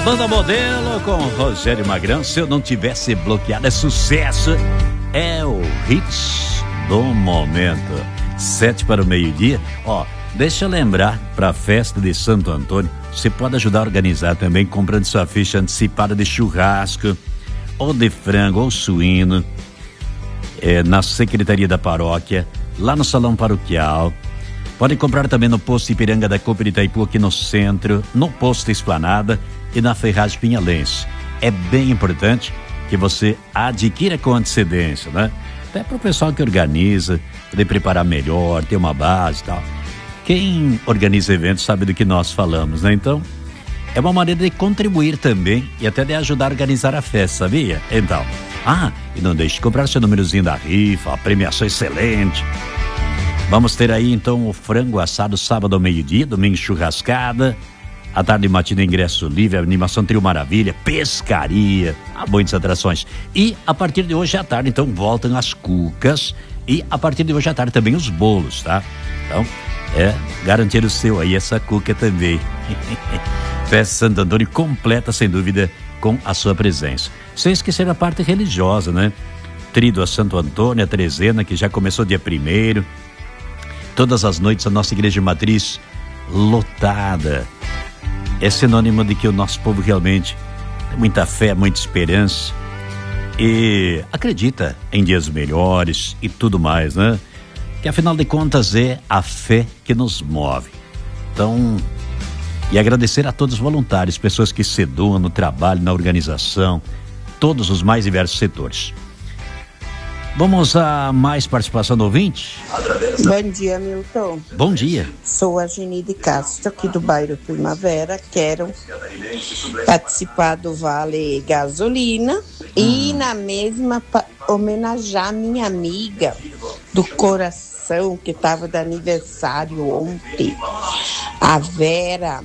Banda Modelo com Rogério Magrão. Se eu não tivesse bloqueado, é sucesso. É o hit do momento. 7 para o meio-dia. Ó, deixa eu lembrar, para a festa de Santo Antônio, você pode ajudar a organizar também comprando sua ficha antecipada de churrasco, ou de frango, ou suíno, na Secretaria da Paróquia, lá no Salão Paroquial. Pode comprar também no posto Ipiranga da Copa de Itaipu, aqui no centro, no posto Esplanada e na Ferragem Pinhalense. É bem importante que você adquira com antecedência, né? Até para o pessoal que organiza, poder preparar melhor, ter uma base e tal. Quem organiza eventos sabe do que nós falamos, né? Então, é uma maneira de contribuir também e até de ajudar a organizar a festa, sabia? Então, e não deixe de comprar seu númerozinho da rifa, a premiação excelente. Vamos ter aí então o frango assado sábado ao meio-dia, domingo churrascada, à tarde e matina ingresso livre, animação Trio Maravilha, pescaria, muitas atrações. E a partir de hoje à tarde então voltam as cucas e a partir de hoje à tarde também os bolos, tá? Então, garantir o seu aí, essa cuca também. Festa Santo Antônio completa sem dúvida com a sua presença. Sem esquecer a parte religiosa, né? Tríduo a Santo Antônio, a trezena que já começou dia 1º. Todas as noites a nossa igreja matriz lotada. É sinônimo de que o nosso povo realmente tem muita fé, muita esperança e acredita em dias melhores e tudo mais, né? Que afinal de contas é a fé que nos move. Então, e agradecer a todos os voluntários, pessoas que se doam no trabalho, na organização, todos os mais diversos setores. Vamos a mais participação do ouvinte? Bom dia, Milton. Bom dia. Sou a Genide Castro, aqui do bairro Primavera. Quero participar do Vale Gasolina e na mesma homenagear minha amiga do coração que estava de aniversário ontem, a Vera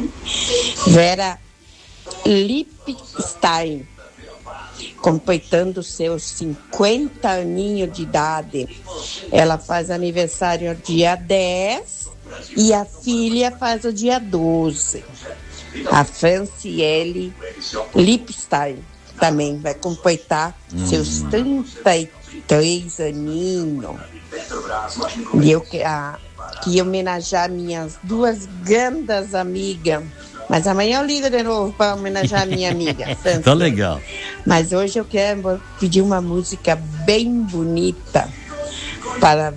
Lipstein, completando seus 50 aninhos de idade. Ela faz aniversário dia 10 e a filha faz o dia 12. A Franciele Lipstein também vai completar seus 33 aninhos. E eu que homenagear minhas duas grandes amigas. Mas amanhã eu ligo de novo para homenagear a minha amiga. Tá legal. Mas hoje eu quero pedir uma música bem bonita para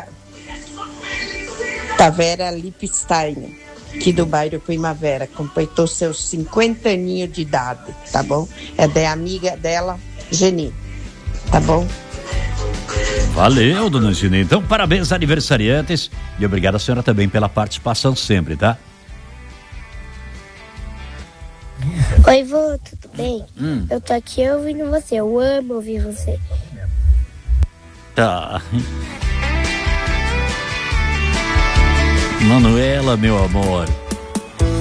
Vera Lipstein, aqui do bairro Primavera. Completou seus 50 aninhos de idade, tá bom? É da amiga dela, Geni, tá bom? Valeu, dona Geni. Então, parabéns aniversariantes e obrigado a senhora também pela participação sempre, tá? Oi, vô, tudo bem? Eu tô aqui ouvindo você, eu amo ouvir você. Tá. Manuela, meu amor.